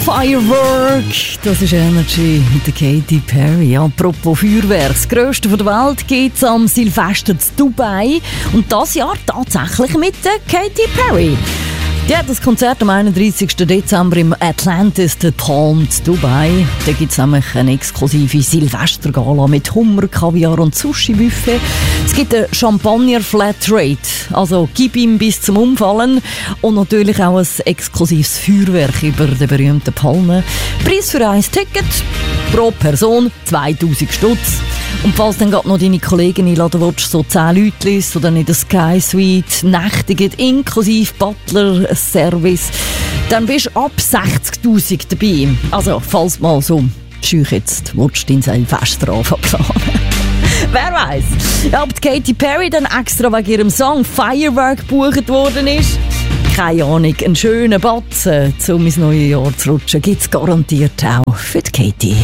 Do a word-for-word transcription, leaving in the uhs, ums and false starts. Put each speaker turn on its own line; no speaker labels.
Firework, das ist Energy mit der Katy Perry. Apropos Feuerwerk, das grösste der Welt gibt es am Silvester zu Dubai. Und dieses Jahr tatsächlich mit der Katy Perry. Ja, das Konzert am einunddreißigsten Dezember im Atlantis The Palm zu Dubai. Da gibt es nämlich eine exklusive Silvestergala mit Hummer, Kaviar und Sushi-Buffet. Es gibt eine Champagner-Flatrate, also gib ihm bis zum Umfallen. Und natürlich auch ein exklusives Feuerwerk über den berühmten Palmen. Preis für ein Ticket pro Person zweitausend Stutz. Und falls dann gerade noch deine Kollegin einladen willst, so zehn Leute, so dann in der Sky Suite nächtigen, inklusive Butler-Service, dann bist du ab sechzigtausend dabei. Also, falls mal so schüch jetzt willst du dein Silvester anfangen. Wer weiß, ob die Katy Perry dann extra wegen ihrem Song Firework gebucht worden ist? Keine Ahnung, einen schönen Batzen, um ins neue Jahr zu rutschen, gibt es garantiert auch für die Katy.